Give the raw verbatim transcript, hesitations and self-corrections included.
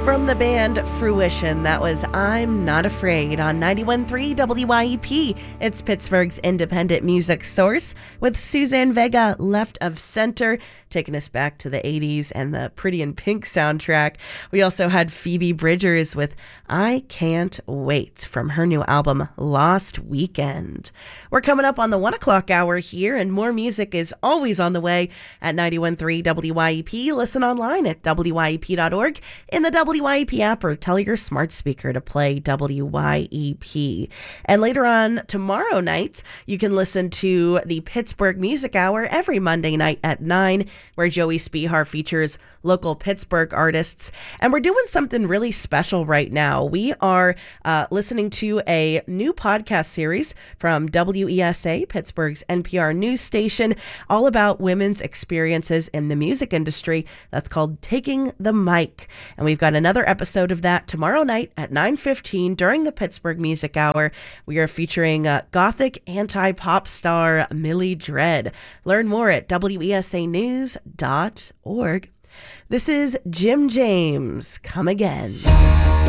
From the band Fruition, that was I'm Not Afraid on ninety-one point three W Y E P. It's Pittsburgh's independent music source with Suzanne Vega, Left of Center, taking us back to the eighties and the Pretty in Pink soundtrack. We also had Phoebe Bridgers with I Can't Wait from her new album Lost Weekend. We're coming up on the one o'clock hour here, and more music is always on the way at ninety-one point three W Y E P. Listen online at W Y E P dot org, in the W Y E P app, or tell your smart speaker to play W Y E P. And later on tomorrow night, you can listen to the Pittsburgh Music Hour every Monday night at nine, where Joey Spihar features local Pittsburgh artists. And we're doing something really special right now. We are uh, listening to a new podcast series from W E S A, Pittsburgh's N P R news station, all about women's experiences in the music industry. That's called Taking the Mic. And we've got another episode of that tomorrow night at nine fifteen during the Pittsburgh Music Hour. We are featuring uh, gothic anti-pop star Millie Dread. Learn more at W E S A news dot org. This is Jim James. Come again.